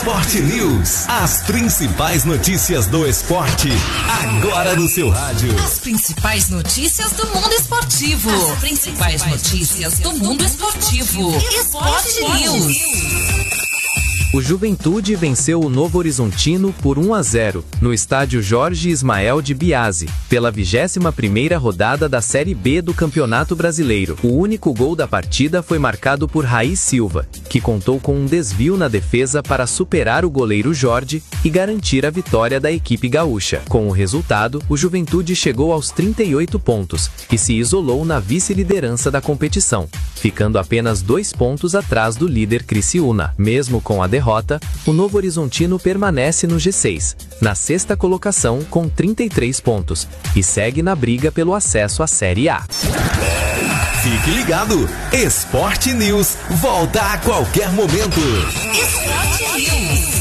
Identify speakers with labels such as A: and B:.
A: Esporte News. As principais notícias do esporte, agora no seu rádio.
B: As principais notícias do mundo esportivo. As principais notícias do mundo esportivo. Esporte News.
C: O Juventude venceu o Novo Horizontino por 1-0, no estádio Jorge Ismael de Biasi, pela 21ª rodada da Série B do Campeonato Brasileiro. O único gol da partida foi marcado por Raí Silva, que contou com um desvio na defesa para superar o goleiro Jorge e garantir a vitória da equipe gaúcha. Com o resultado, o Juventude chegou aos 38 pontos e se isolou na vice-liderança da competição, ficando apenas 2 pontos atrás do líder Criciúma. Mesmo com a derrota, o Novo Horizontino permanece no G6, na 6ª colocação com 33 pontos, e segue na briga pelo acesso à Série A.
A: Fique ligado, Esporte News volta a qualquer momento.
B: Esporte News.